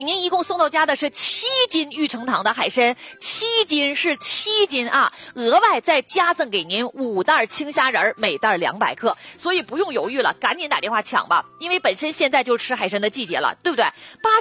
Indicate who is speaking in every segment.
Speaker 1: 您一共送到家的是7斤玉成堂的海参，7斤是7斤啊，额外再加赠给您5袋青虾仁，每袋200克，所以不用犹豫了，赶紧打电话抢吧，因为本身现在就吃海参的季节了，对不对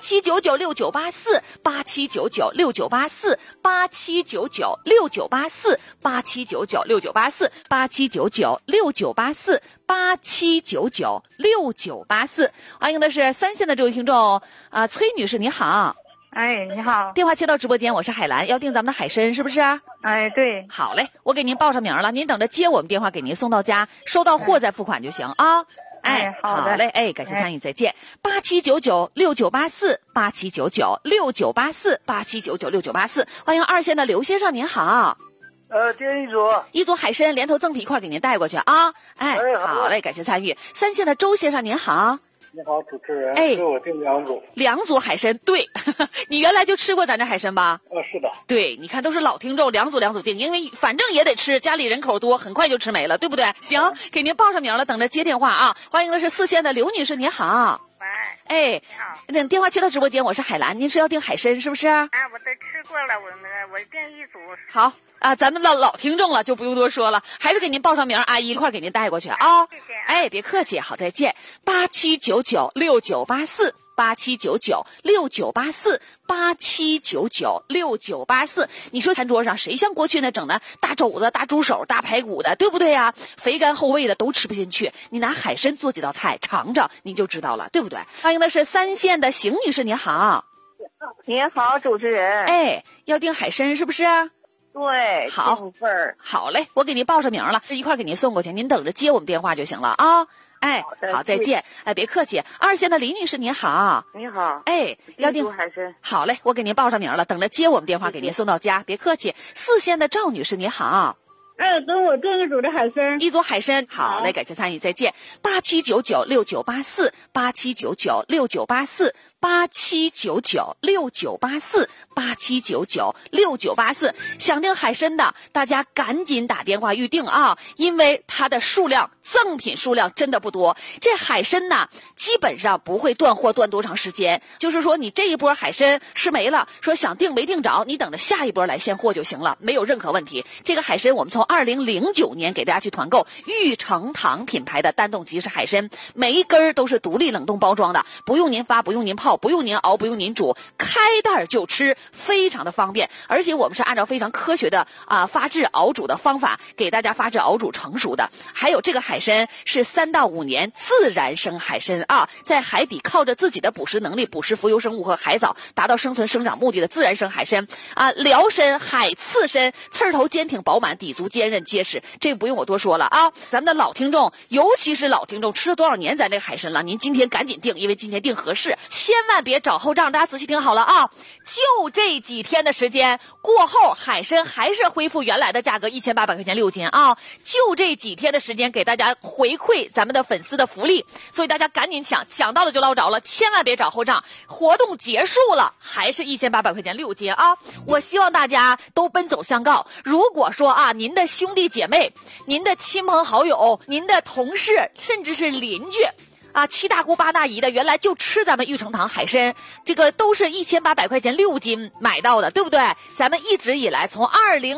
Speaker 1: ？87996984，87996984，87996984，87996984，欢迎的是3线的这位听众崔女士，你好。
Speaker 2: 哎，你好。
Speaker 1: 电话接到直播间，我是海兰，要订咱们的海参是不是？
Speaker 2: 哎，对。
Speaker 1: 好嘞，我给您报上名了，您等着接我们电话给您送到家，收到货再付款就行啊。
Speaker 2: 哎，好
Speaker 1: 嘞，哎，感谢参与，再见。87996984，87996984，87996984，欢迎2线的刘先生，您好。
Speaker 3: 订
Speaker 1: 一组海参连头赠品一块给您带过去啊。哎，好嘞，感谢参与。3线的周先生，您好。
Speaker 3: 你好，主持人。
Speaker 1: 哎，
Speaker 3: 给我订
Speaker 1: 2组海参，对，你原来就吃过咱这海参吧？
Speaker 3: 是的。
Speaker 1: 对，你看都是老听众，2组订，因为反正也得吃，家里人口多，很快就吃没了，对不对？行，给您报上名了，等着接电话啊。欢迎的是4线的刘女士，您好。
Speaker 2: 喂。
Speaker 1: 哎，
Speaker 2: 你好。
Speaker 1: 那电话接到直播间，我是海兰，您是要订海参是不是？
Speaker 2: 啊，我都吃过了，我订1组。
Speaker 1: 好。啊，咱们的老听众了，就不用多说了，还是给您报上名，阿姨一块给您带过去啊。
Speaker 2: 谢谢。
Speaker 1: 哎，别客气，好，再见。87996984，87996984，87996984。你说餐桌上谁像过去那整的大肘子、大猪手、大排骨的，对不对呀？肥甘厚味的都吃不进去，你拿海参做几道菜尝尝，你就知道了，对不对？欢迎的是3线的邢女士，你好。
Speaker 2: 你好，主持人。
Speaker 1: 哎，要订海参是不是？
Speaker 2: 对，
Speaker 1: 好，好嘞，我给您报上名了，一块给您送过去，您等着接我们电话就行了啊。哎，好，再见。哎，别客气。2线的李女士，你好。
Speaker 2: 你好。
Speaker 1: 哎，要订
Speaker 2: 海参。
Speaker 1: 好嘞，我给您报上名了，等着接我们电话给您送到家，别客气。4线的赵女士，你好。
Speaker 2: 哎，等我订1组的海参。
Speaker 1: 1组海参，好嘞，感谢参与，再见。87996984，87996984，87996984，想订海参的，大家赶紧打电话预定啊，因为它的数量，赠品数量真的不多。这海参呢，基本上不会断货断多长时间，就是说你这一波海参吃没了，说想订没订着，你等着下一波来现货就行了，没有任何问题。这个海参我们从2009年给大家去团购玉成堂品牌的单冻即食海参，每一根都是独立冷冻包装的，不用您发，不用您泡，不用您熬，不用您煮，开袋就吃，非常的方便。而且我们是按照非常科学的发制熬煮的方法给大家发制熬煮成熟的。还有这个海参是3到5年自然生海参啊，在海底靠着自己的捕食能力捕食浮游生物和海藻，达到生存生长目的的自然生海参啊。辽参、海刺参，刺头坚挺饱满，底足坚韧结实，这不用我多说了啊。咱们的老听众，尤其是老听众，吃了多少年咱这个海参了，您今天赶紧订，因为今天订合适，千万别找后账，大家仔细听好了啊。就这几天的时间过后，海参还是恢复原来的价格，1800块钱6斤啊。就这几天的时间给大家回馈咱们的粉丝的福利，所以大家赶紧抢，抢到了就捞着了，千万别找后账。活动结束了还是1800块钱6斤啊。我希望大家都奔走相告，如果说您的兄弟姐妹、您的亲朋好友、您的同事，甚至是邻居七大姑八大姨的，原来就吃咱们玉成堂海参，这个都是1800块钱6斤买到的，对不对？咱们一直以来从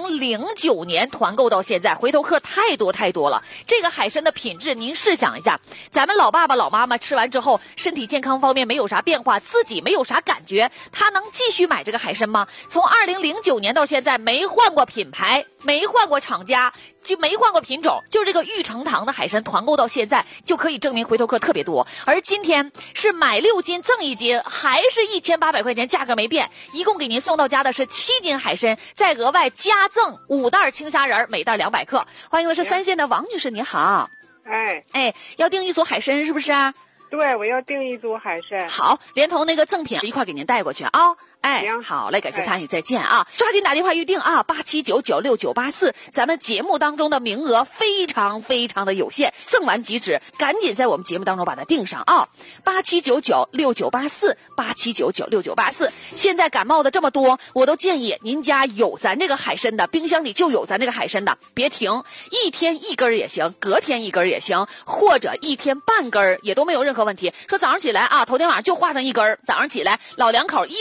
Speaker 1: 2009年团购到现在，回头客太多了。这个海参的品质，您试想一下，咱们老爸爸老妈妈吃完之后，身体健康方面没有啥变化，自己没有啥感觉，他能继续买这个海参吗？从2009年到现在，没换过品牌，没换过厂家，就没换过品种，就这个玉成堂的海参团购到现在，就可以证明回头客特别多。而今天是买6斤赠1斤，还是1800块钱，价格没变，一共给您送到家的是7斤海参，再额外加赠5袋青虾仁，每袋200克。欢迎的是3线的王女士，你好。哎，要订1组海参是不是？
Speaker 2: 对，我要订1组海参。
Speaker 1: 好，连同那个赠品一块给您带过去啊。 哎，好嘞，感谢参与，再见啊！抓紧打电话预定啊，87996984，咱们节目当中的名额非常非常的有限，赠完即止，赶紧在我们节目当中把它定上啊！87996984，87996984。现在感冒的这么多，我都建议您家有咱这个海参的，冰箱里就有咱这个海参的，别停，一天1根也行，隔天1根也行，或者1天半根也都没有任何问题。说早上起来啊，头天晚上就化上1根，早上起来老两口一